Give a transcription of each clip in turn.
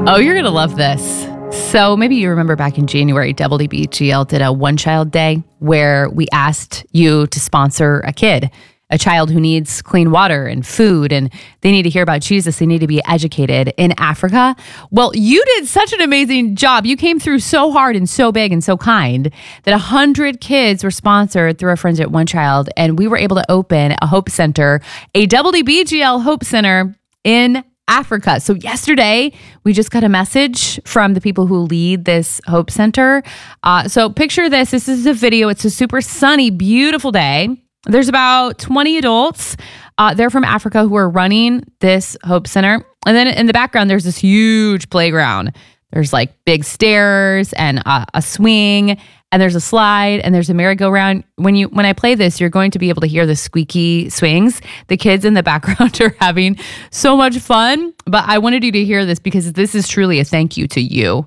Oh, you're going to love this. So maybe you remember back in January, WBGL did a One Child Day where we asked you to sponsor a kid, a child who needs clean water and food, and they need to hear about Jesus. They need to be educated in Africa. Well, you did such an amazing job. You came through so hard and so big and so kind that 100 kids were sponsored through our friends at One Child, and we were able to open a Hope Center, a WBGL Hope Center in Africa. So yesterday, we just got a message from the people who lead this Hope Center. So picture this. This is a video. It's a super sunny, beautiful day. There's about 20 adults. They're from Africa who are running this Hope Center. And then in the background, there's this huge playground. There's like big stairs and a swing, and there's a slide, and there's a merry-go-round. When I play this, you're going to be able to hear the squeaky swings. The kids in the background are having so much fun. But I wanted you to hear this because this is truly a thank you to you.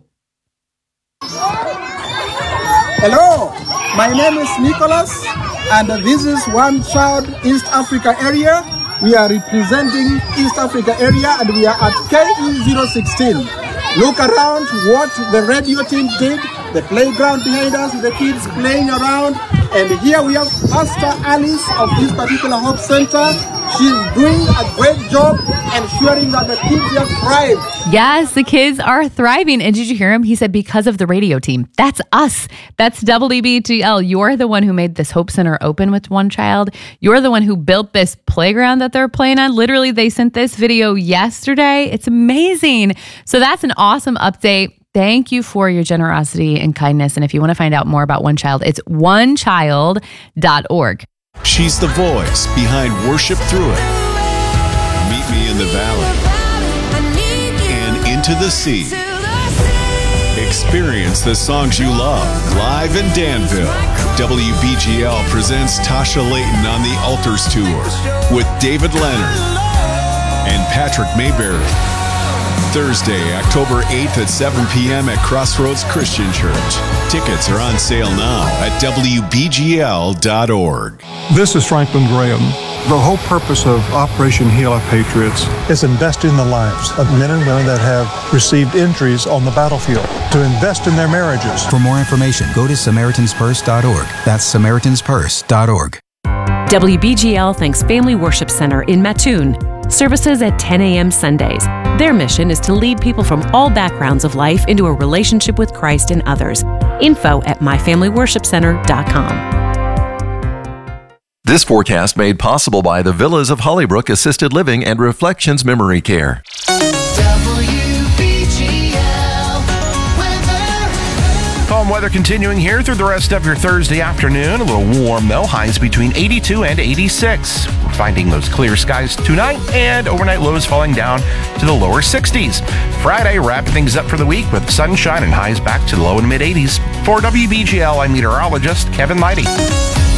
Hello, my name is Nicholas, and this is One Child East Africa area. We are representing East Africa area, and we are at KE016. Look around what the radio team did, the playground behind us, the kids playing around. And here we have Pastor Alice of this particular Hope Center. She's doing a great job ensuring that the kids have thrived. Yes, the kids are thriving. And did you hear him? He said, because of the radio team. That's us. That's WBGL. You're the one who made this Hope Center open with One Child. You're the one who built this playground that they're playing on. Literally, they sent this video yesterday. It's amazing. So that's an awesome update. Thank you for your generosity and kindness. And if you want to find out more about One Child, it's onechild.org. She's the voice behind Worship Through It. Meet Me in the Valley and Into the Sea. Experience the songs you love live in Danville. WBGL presents Tasha Layton on the Altars Tour with David Leonard and Patrick Mayberry. Thursday, October 8th at 7 p.m. at Crossroads Christian Church. Tickets are on sale now at WBGL.org. This is Franklin Graham. The whole purpose of Operation Heal Our Patriots is invest in the lives of men and women that have received injuries on the battlefield, to invest in their marriages. For more information, go to SamaritansPurse.org. That's SamaritansPurse.org. WBGL thanks Family Worship Center in Mattoon. Services at 10 a.m. Sundays. Their mission is to lead people from all backgrounds of life into a relationship with Christ and others. Info at myfamilyworshipcenter.com. This forecast made possible by the Villas of Hollybrook Assisted Living and Reflections Memory Care. Calm weather continuing here through the rest of your Thursday afternoon. A little warm, though. Highs between 82 and 86. We're finding those clear skies tonight, and overnight lows falling down to the lower 60s. Friday, wrapping things up for the week with sunshine and highs back to the low and mid 80s. For WBGL, I'm meteorologist Kevin Leidy.